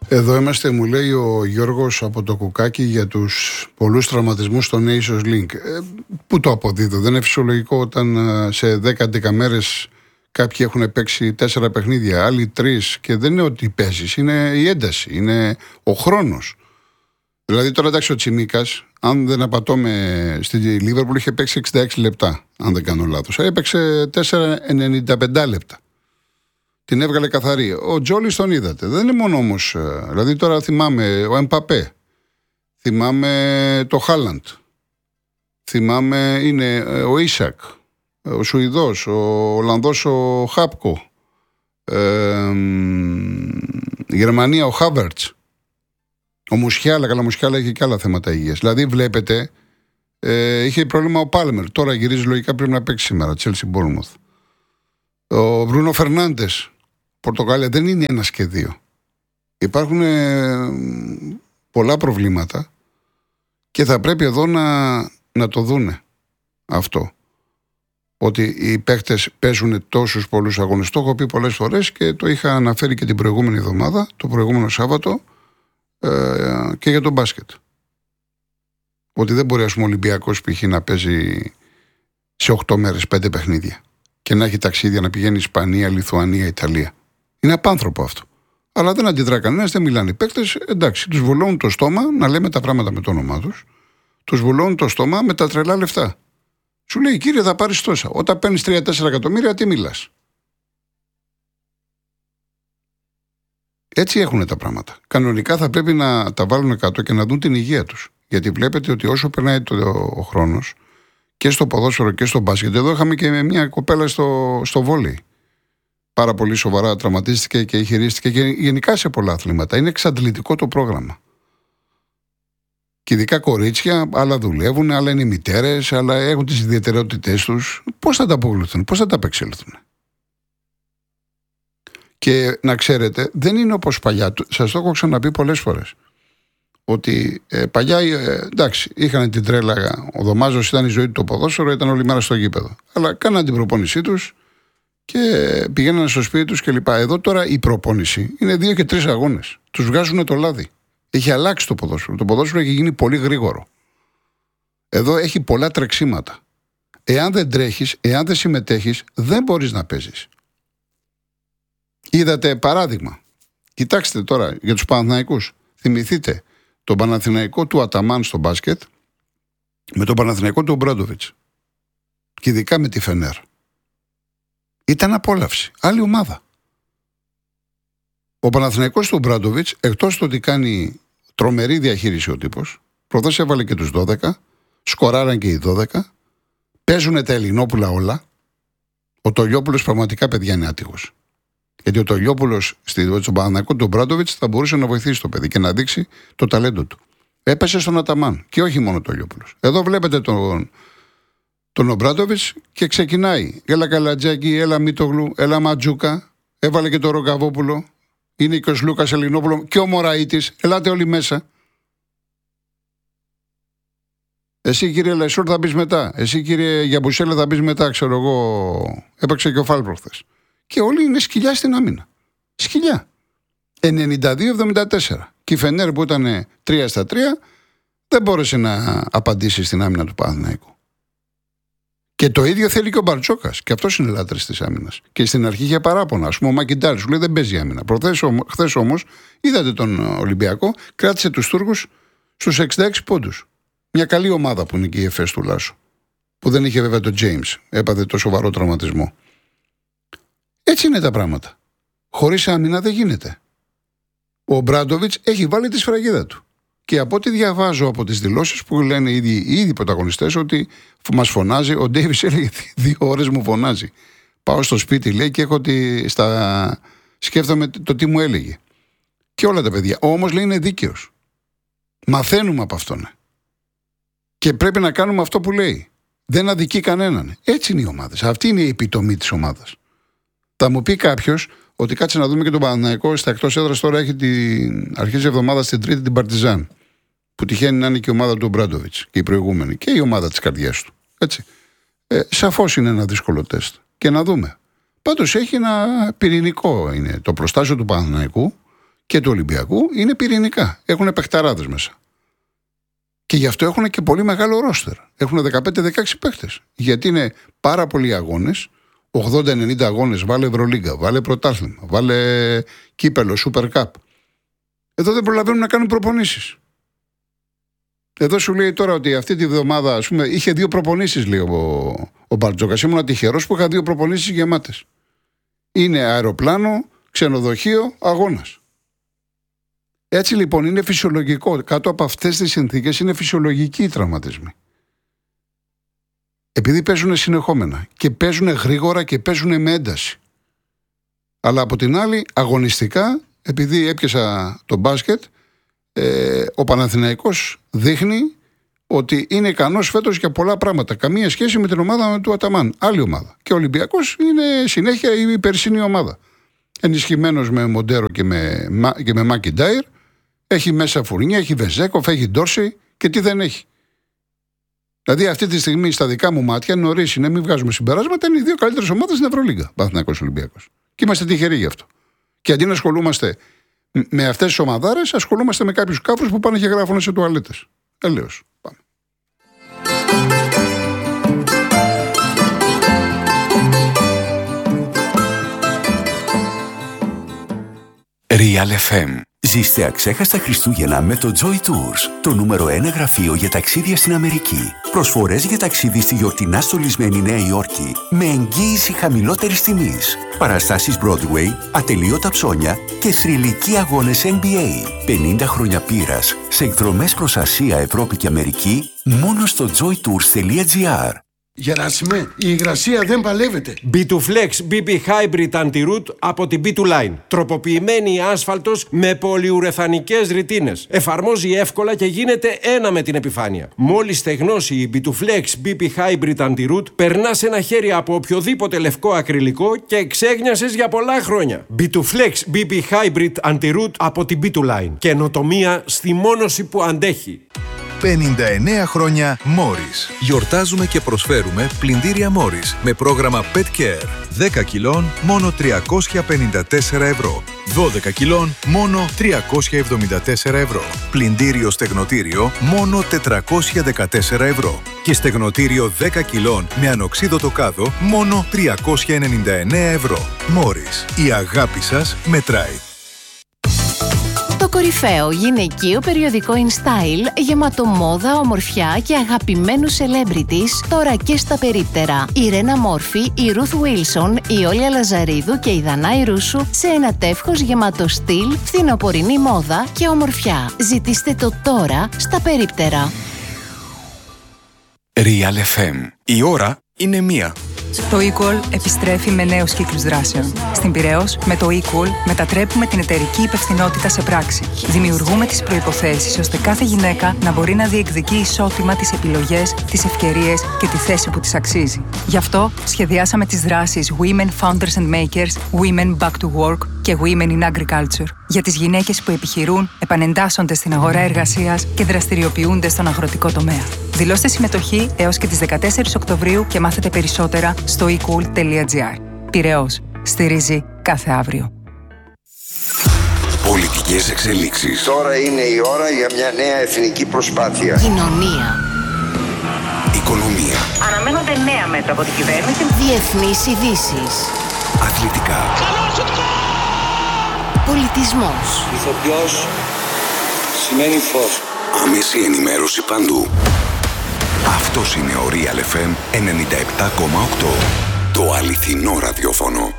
Εδώ είμαστε, μου λέει ο Γιώργος από το Κουκάκι, για τους πολλούς τραυματισμούς στο Nations League. Πού το αποδίδω? Δεν είναι φυσιολογικό όταν σε 10-11 μέρες κάποιοι έχουν παίξει 4 παιχνίδια, άλλοι 3, και δεν είναι ότι παίζεις, είναι η ένταση, είναι ο χρόνος. Δηλαδή τώρα εντάξει, ο Τσιμίκας, αν δεν απατώμε, στη Λίβερπουλ είχε παίξει 66 λεπτά, αν δεν κάνω λάθος. Έπαιξε 4,95 λεπτά. Την έβγαλε καθαρή. Ο Τζόλις τον είδατε. Δεν είναι μόνο όμως. Δηλαδή τώρα θυμάμαι ο Εμπαπέ. Θυμάμαι το Χάλαντ. Θυμάμαι είναι ο Ίσακ. Ο Σουηδός. Ο Ολλανδός ο Χάπκο. Η Γερμανία ο Χάβερτς. Ο Μουσιάλα. Καλά, Μουσιάλα είχε και άλλα θέματα υγείας. Δηλαδή βλέπετε, είχε πρόβλημα ο Πάλμερ. Τώρα γυρίζει, λογικά πρέπει να παίξει σήμερα. Chelsea Bournemouth. Ο Μπρούνο Φερνάντες, Πορτογάλια, δεν είναι 1 και 2. Υπάρχουν πολλά προβλήματα και θα πρέπει εδώ να το δούνε αυτό. Ότι οι παίκτες παίζουν τόσους πολλούς αγώνες. Το έχω πει πολλές φορές και το είχα αναφέρει και την προηγούμενη εβδομάδα, το προηγούμενο Σάββατο, και για τον μπάσκετ. Ότι δεν μπορεί, ας πούμε, ο Ολυμπιακός π.χ. να παίζει σε 8 μέρες 5 παιχνίδια και να έχει ταξίδια να πηγαίνει Ισπανία, Λιθουανία, Ιταλία. Είναι απάνθρωπο αυτό. Αλλά δεν αντιδρά κανένας, δεν μιλάνε οι παίκτες. Εντάξει, τους βουλώνουν το στόμα να λέμε τα πράγματα με το όνομά τους. Τους βουλώνουν το στόμα με τα τρελά λεφτά. Σου λέει, κύριε, θα πάρεις τόσα. Όταν παίρνεις 3-4 εκατομμύρια, τι μιλάς? Έτσι έχουν τα πράγματα. Κανονικά θα πρέπει να τα βάλουν κάτω και να δουν την υγεία τους. Γιατί βλέπετε ότι όσο περνάει ο χρόνος, και στο ποδόσφαιρο και στο μπάσκετ. Εδώ είχαμε και μια κοπέλα στο βόλεϊ. Πάρα πολύ σοβαρά τραυματίστηκε και χειρίστηκε, και γενικά σε πολλά αθλήματα. Είναι εξαντλητικό το πρόγραμμα. Και ειδικά κορίτσια, άλλα δουλεύουν, άλλα είναι μητέρες, άλλα έχουν τις ιδιαιτερότητές τους. Πώς θα τα αποκλειθούν, πώς θα τα απεξέλθουν? Και να ξέρετε, δεν είναι όπως παλιά. Σας το έχω ξαναπεί πολλές φορές. Ότι παλιά, εντάξει, είχαν την τρέλα. Ο Δωμάζος ήταν η ζωή του το ποδόσφαιρο, ήταν όλη μέρα στο γήπεδο. Αλλά κάναν την προπόνησή τους και πηγαίναν στο σπίτι τους κλπ. Εδώ τώρα η προπόνηση είναι 2 και 3 αγώνες. Τους βγάζουν το λάδι. Έχει αλλάξει το ποδόσφαιρο. Το ποδόσφαιρο έχει γίνει πολύ γρήγορο. Εδώ έχει πολλά τρεξίματα. Εάν δεν τρέχεις, εάν δεν συμμετέχεις, δεν μπορείς να παίζεις. Είδατε παράδειγμα. Κοιτάξτε τώρα για τους Παναθηναϊκούς. Θυμηθείτε τον Παναθηναϊκό του Αταμάν στο μπάσκετ με τον Παναθηναϊκό του Ομπράντοβιτς. Και ειδικά με τη Φενέρ. Ήταν απόλαυση. Άλλη ομάδα. Ο Παναθηναϊκός του Ομπράντοβιτς, εκτός του ότι κάνει τρομερή διαχείριση ο τύπος, προχθές έβαλε και τους 12, σκοράραν και οι 12, παίζουν τα Ελληνόπουλα όλα. Ο Τολιόπουλος πραγματικά, παιδιά, είναι άτυχος. Γιατί ο Τολιόπουλος στον Παναθηναϊκό του Ομπράντοβιτς θα μπορούσε να βοηθήσει το παιδί και να δείξει το ταλέντο του. Έπεσε στον Αταμάν και όχι μόνο ο Τολιόπουλος. Εδώ βλέπετε τον Ομπράντοβιτς και ξεκινάει. Έλα Καλατζάκη, έλα Μίτογλου, έλα Ματζούκα. Έβαλε και τον Ρογκαβόπουλο. Είναι και ο Λούκας Ελληνόπουλο και ο Μωραΐτης. Ελάτε όλοι μέσα. Εσύ, κύριε Λεσούρ, θα μπεις μετά. Εσύ, κύριε Γιαμπουσέλε, θα μπεις μετά. Ξέρω εγώ. Έπαιξε και ο Φάλ προχθές. Και όλοι είναι σκυλιά στην άμυνα. Σκυλιά. 92-74. Και η Φενέρ που ήταν 3-3 δεν μπόρεσε να απαντήσει στην άμυνα του Παναθηναϊκού. Και το ίδιο θέλει και ο Μπαρτζόκας. Και αυτός είναι λάτρης της άμυνας. Και στην αρχή είχε παράπονα. Ας πούμε, ο Μακιντάρ σου λέει δεν παίζει άμυνα. Χθες όμως είδατε τον Ολυμπιακό, κράτησε τους Τούρκους στους 66 πόντους. Μια καλή ομάδα που είναι και η ΕΦΕΣ του Λάσου. Που δεν είχε βέβαια τον James. Έπαθε το σοβαρό τραυματισμό. Έτσι είναι τα πράγματα. Χωρίς άμυνα δεν γίνεται. Ο Μπράντοβιτς έχει βάλει τη σφραγίδα του. Και από ό,τι διαβάζω από τις δηλώσεις που λένε οι ίδιοι πρωταγωνιστές, ότι μας φωνάζει, ο Ντέιβις έλεγε 2 ώρες μου φωνάζει. Πάω στο σπίτι, λέει, και έχω σκέφτομαι το τι μου έλεγε. Και όλα τα παιδιά. Όμως, λέει, είναι δίκαιος. Μαθαίνουμε από αυτόν. Και πρέπει να κάνουμε αυτό που λέει. Δεν αδικεί κανέναν. Έτσι είναι οι ομάδες. Αυτή είναι η επιτομή της ομάδας. Θα μου πει κάποιος ότι κάτσε να δούμε και τον Παναθηναϊκό στα εκτός έδρας. Τώρα έχει αρχίζει η εβδομάδα στην Τρίτη την Παρτιζάν. Που τυχαίνει να είναι και η ομάδα του Μπράντοβιτς και η προηγούμενη. Και η ομάδα της καρδιάς του. Έτσι. Σαφώς είναι ένα δύσκολο τεστ. Και να δούμε. Πάντως έχει ένα πυρηνικό. Είναι το προστάσιο του Παναθηναϊκού και του Ολυμπιακού είναι πυρηνικά. Έχουν παιχταράδες μέσα. Και γι' αυτό έχουν και πολύ μεγάλο ρόστερ. Έχουν 15-16 παίχτες. Γιατί είναι πάρα πολλοί αγώνες, 80-90 αγώνες, βάλε Ευρωλίγκα, βάλε πρωτάθλημα, βάλε κύπελο, Super Cup. Εδώ δεν προλαβαίνουν να κάνουν προπονήσεις. Εδώ σου λέει τώρα ότι αυτή τη βδομάδα, ας πούμε, είχε 2 προπονήσεις, λέει ο Μπαρτζόκας. Ήμουν τυχερός που είχα 2 προπονήσεις γεμάτες. Είναι αεροπλάνο, ξενοδοχείο, αγώνας. Έτσι λοιπόν είναι φυσιολογικό. Κάτω από αυτές τις συνθήκες είναι φυσιολογικοί οι τραυματισμοί. Επειδή παίζουν συνεχόμενα και παίζουν γρήγορα και παίζουν με ένταση. Αλλά από την άλλη, αγωνιστικά, επειδή έπιασα το μπάσκετ, ο Παναθηναϊκός δείχνει ότι είναι ικανός φέτος για πολλά πράγματα. Καμία σχέση με την ομάδα του Αταμάν. Άλλη ομάδα. Και ο Ολυμπιακός είναι συνέχεια η περσινή ομάδα. Ενισχυμένος με Μοντέρο και με Μακιντάιρ. Έχει μέσα Φουρνιά, έχει Βεζέκοφ, έχει Ντόρσεϊ και τι δεν έχει. Δηλαδή αυτή τη στιγμή στα δικά μου μάτια, νωρίς είναι, μην βγάζουμε συμπεράσματα, είναι οι 2 καλύτερες ομάδες στην Ευρωλίγκα. Παναθηναϊκός Ολυμπιακός. Και είμαστε τυχεροί γι' αυτό. Και αντί να ασχολούμαστε με αυτές τις ομαδάρες, ασχολούμαστε με κάποιους κάφρους που πάνε και γράφουν σε τουαλέτες. Έλεος. Πάμε. Real FM. Ζήστε αξέχαστα Χριστούγεννα με το Joy Tours, το νούμερο 1 γραφείο για ταξίδια στην Αμερική. Προσφορές για ταξίδι στη γιορτινά στολισμένη Νέα Υόρκη με εγγύηση χαμηλότερης τιμής. Παραστάσεις Broadway, ατελείωτα ψώνια και θρυλικοί αγώνες NBA. 50 χρόνια πείρας σε εκδρομές προς Ασία, Ευρώπη και Αμερική μόνο στο joytours.gr. Γεράσιμε, η υγρασία δεν παλεύεται. B2Flex BB Hybrid Anti-Root από την B2Line. Τροποποιημένη άσφαλτος με πολυουρεθανικές ρητίνες. Εφαρμόζει εύκολα και γίνεται ένα με την επιφάνεια. Μόλις στεγνώσει η B2Flex BB Hybrid Anti-Root, περνάς ένα χέρι από οποιοδήποτε λευκό ακριλικό και εξέγνιασες για πολλά χρόνια. B2Flex BB Hybrid Anti-Root από την B2Line. Καινοτομία στη μόνωση που αντέχει. 59 χρόνια Morris. Γιορτάζουμε και προσφέρουμε πλυντήρια Morris με πρόγραμμα Pet Care. 10 κιλών μόνο 354 ευρώ. 12 κιλών μόνο 374 ευρώ. Πλυντήριο στεγνοτήριο μόνο 414 ευρώ. Και στεγνοτήριο 10 κιλών με ανοξίδωτο κάδο μόνο 399 ευρώ. Morris. Η αγάπη σας μετράει. Το κορυφαίο γυναικείο περιοδικό InStyle, γεμάτο μόδα, ομορφιά και αγαπημένους celebrities, τώρα και στα περίπτερα. Η Ρένα Μόρφη, η Ρουθ Βίλσον, η Όλια Λαζαρίδου και η Δανάη Ρούσου σε ένα τεύχος γεμάτο στυλ, φθινοπορεινή μόδα και ομορφιά. Ζητήστε το τώρα στα περίπτερα. Real FM. Η ώρα είναι 1. Το Equal επιστρέφει με νέους κύκλους δράσεων. Στην Πειραιώς, με το Equal μετατρέπουμε την εταιρική υπευθυνότητα σε πράξη. Δημιουργούμε τις προϋποθέσεις ώστε κάθε γυναίκα να μπορεί να διεκδικεί ισότιμα τις επιλογές, τις ευκαιρίες και τη θέση που της αξίζει. Γι' αυτό σχεδιάσαμε τις δράσεις Women Founders and Makers, Women Back to Work και Women in Agriculture για τις γυναίκες που επιχειρούν, επανεντάσσονται στην αγορά εργασίας και δραστηριοποιούνται στον αγροτικό τομέα. Δηλώστε συμμετοχή έως και τις 14 Οκτωβρίου και μάθετε περισσότερα στο ecool.gr. Πειραιώς. Στηρίζει κάθε αύριο. Πολιτικές εξελίξεις. Τώρα είναι η ώρα για μια νέα εθνική προσπάθεια. Κοινωνία. Οικονομία. Αναμένονται νέα μέτρα από την κυβέρνηση. Διεθνείς ειδήσεις. Αθλητικά. Πολιτισμός. Ηθοποιός σημαίνει φως. Άμεση ενημέρωση παντού. Αυτός είναι ο Real FM 97,8. Το αληθινό ραδιόφωνο.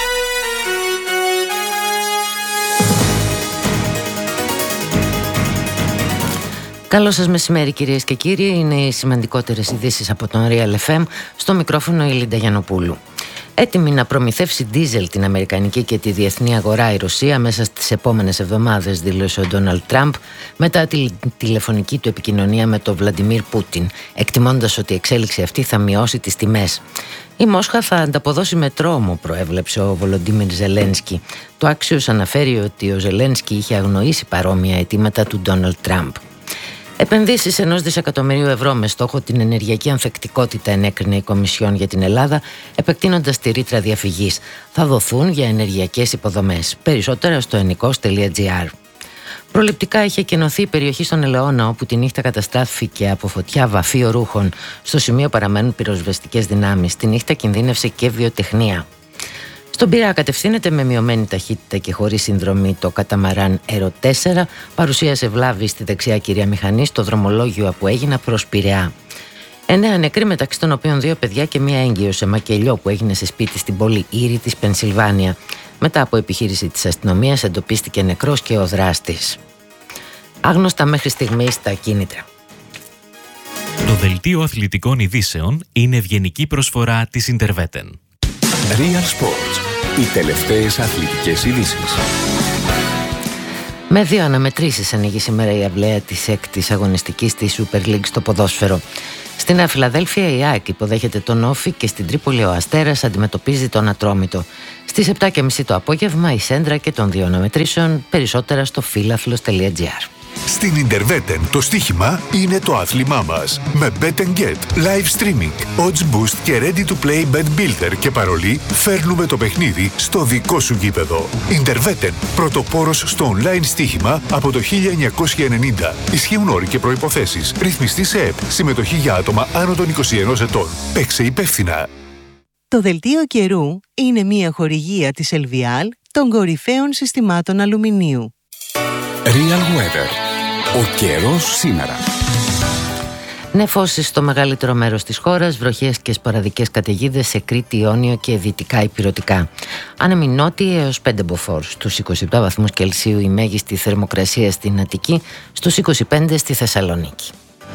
Καλό σας μεσημέρι κυρίες και κύριοι. Είναι οι σημαντικότερες ειδήσεις από τον Real FM. Στο μικρόφωνο η Λίντα Γιαννοπούλου. Έτοιμη να προμηθεύσει ντίζελ την αμερικανική και τη διεθνή αγορά η Ρωσία μέσα στις επόμενες εβδομάδες, δήλωσε ο Ντόναλντ Τραμπ μετά τη τηλεφωνική του επικοινωνία με τον Βλαντιμίρ Πούτιν, εκτιμώντας ότι η εξέλιξη αυτή θα μειώσει τις τιμές. Η Μόσχα θα ανταποδώσει με τρόμο, προέβλεψε ο Βολοντίμιρ Ζελένσκι. Το Axios αναφέρει ότι ο Ζελένσκι είχε αγνοήσει παρόμοια αιτήματα του Ντόναλντ Τραμπ. Επενδύσεις 1 δισεκατομμυρίου ευρώ με στόχο την ενεργειακή ανθεκτικότητα ενέκρινε η Κομισιόν για την Ελλάδα, επεκτείνοντας τη ρήτρα διαφυγής. Θα δοθούν για ενεργειακές υποδομές. Περισσότερα στο ennikos.gr. Προληπτικά είχε κενωθεί η περιοχή στον Ελαιώνα, όπου τη νύχτα καταστράφηκε από φωτιά βαφείο ρούχων. Στο σημείο παραμένουν πυροσβεστικές δυνάμεις. Τη νύχτα κινδύνευσε και βιοτεχνία. Στον Πειραιά κατευθύνεται με μειωμένη ταχύτητα και χωρίς συνδρομή το καταμαράν Ero 4. Παρουσίασε βλάβη στη δεξιά κυρία μηχανή στο δρομολόγιο από Αίγινα προς Πειραιά. 9 νεκροί, μεταξύ των οποίων 2 παιδιά και μία έγκυο σε μακελιό που έγινε σε σπίτι στην πόλη Ήρη της Πενσιλβάνια. Μετά από επιχείρηση της αστυνομίας εντοπίστηκε νεκρός και ο δράστης. Άγνωστα μέχρι στιγμής τα κίνητρα. Το δελτίο αθλητικών ειδήσεων είναι ευγενική προσφορά της Interveten. Real Sports. Οι τελευταίες αθλητικές ειδήσεις. Με 2 αναμετρήσεις ανοίγει σήμερα η αυλαία της 6ης αγωνιστικής της Super League στο ποδόσφαιρο. Στην Νέα Φιλαδέλφια η ΑΕΚ υποδέχεται τον Όφη και στην Τρίπολη ο Αστέρας αντιμετωπίζει τον Ατρόμητο. Στις 7.30 το απόγευμα η σέντρα και των 2 αναμετρήσεων, περισσότερα στο philathlos.gr. Στην Interveten το στοίχημα είναι το άθλημά μας. Με Bet & Get, live streaming, odds boost και ready to play bet builder και παρολί, φέρνουμε το παιχνίδι στο δικό σου γήπεδο. Interveten, πρωτοπόρος στο online στοίχημα από το 1990. Ισχύουν όροι και προϋποθέσεις. Ρυθμιστή σε ΕΠ. Συμμετοχή για άτομα άνω των 21 ετών. Παίξε υπεύθυνα. Το δελτίο καιρού είναι μια χορηγία της Ελβιάλ των κορυφαίων συστημάτων αλουμινίου. Real Weather. Ο καιρός σήμερα. Νεφώσεις στο μεγαλύτερο μέρος της χώρας, βροχές και σποραδικές καταιγίδες σε Κρήτη, Ιόνιο και δυτικά ηπειρωτικά. Άνεμοι νότιοι έως 5 μποφόρ. Στους 27 βαθμούς Κελσίου η μέγιστη θερμοκρασία στην Αττική, στους 25 στη Θεσσαλονίκη.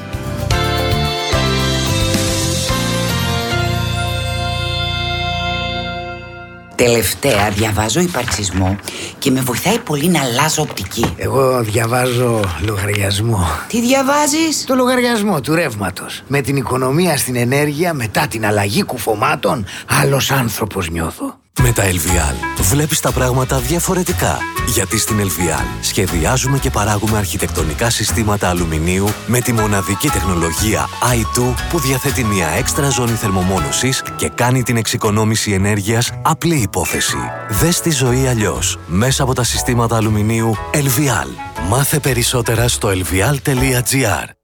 Τελευταία διαβάζω υπαρξισμό και με βοηθάει πολύ να αλλάζω οπτική. Εγώ διαβάζω λογαριασμό. Τι διαβάζεις? Το λογαριασμό του ρεύματος. Με την οικονομία στην ενέργεια, μετά την αλλαγή κουφωμάτων, άλλος άνθρωπος νιώθω. Με τα LVL βλέπεις τα πράγματα διαφορετικά. Γιατί στην LVL σχεδιάζουμε και παράγουμε αρχιτεκτονικά συστήματα αλουμινίου με τη μοναδική τεχνολογία i2 που διαθέτει μια έξτρα ζώνη θερμομόνωσης και κάνει την εξοικονόμηση ενέργειας απλή υπόθεση. Δες τη ζωή αλλιώς μέσα από τα συστήματα αλουμινίου LVL. Μάθε περισσότερα στο lvl.gr.